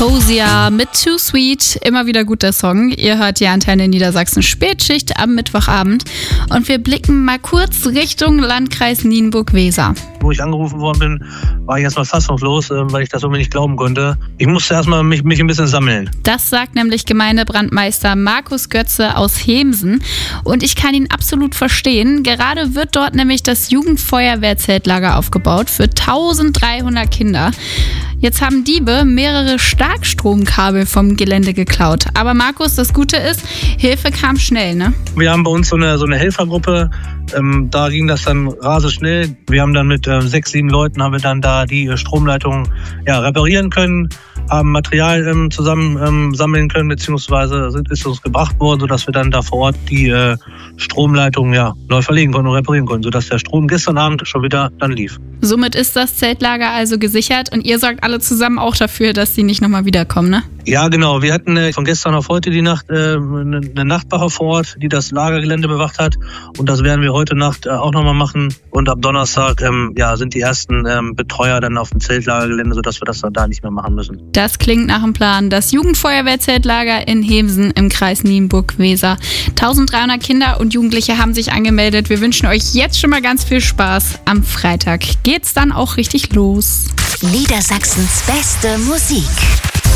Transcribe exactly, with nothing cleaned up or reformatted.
Hosier mit Too Sweet, immer wieder gut der Song. Ihr hört die Antenne Niedersachsen Spätschicht am Mittwochabend und wir blicken mal kurz Richtung Landkreis Nienburg-Weser. Wo ich angerufen worden bin, war ich erstmal fassungslos, weil ich das irgendwie nicht glauben konnte. Ich musste erstmal mich, mich ein bisschen sammeln. Das sagt nämlich Gemeindebrandmeister Markus Götze aus Hemsen und ich kann ihn absolut verstehen. Gerade wird dort nämlich das Jugendfeuerwehrzeltlager aufgebaut für dreizehnhundert Kinder. Jetzt haben Diebe mehrere Starkstromkabel vom Gelände geklaut. Aber Markus, das Gute ist, Hilfe kam schnell, ne? Wir haben bei uns so eine, so eine Helfergruppe. Ähm, da ging das dann rasend schnell. Wir haben dann mit äh, sechs, sieben Leuten haben wir dann da die äh, Stromleitung ja, reparieren können, haben Material ähm, zusammen ähm, sammeln können, beziehungsweise sind, ist uns gebracht worden, sodass wir dann da vor Ort die äh, Stromleitung ja, neu verlegen konnten und reparieren konnten, sodass der Strom gestern Abend schon wieder dann lief. Somit ist das Zeltlager also gesichert und ihr sorgt alle zusammen auch dafür, dass die nicht nochmal wiederkommen, ne? Ja, genau. Wir hatten äh, von gestern auf heute die Nacht äh, eine, eine Nachtwache vor Ort, die das Lagergelände bewacht hat. Und das werden wir heute Nacht äh, auch nochmal machen. Und ab Donnerstag ähm, ja, sind die ersten ähm, Betreuer dann auf dem Zeltlagergelände, sodass wir das dann da nicht mehr machen müssen. Das klingt nach einem Plan. Das Jugendfeuerwehrzeltlager in Hemsen im Kreis Nienburg-Weser. dreizehnhundert Kinder und Jugendliche haben sich angemeldet. Wir wünschen euch jetzt schon mal ganz viel Spaß. Am Freitag geht's dann auch richtig los. Niedersachsens beste Musik.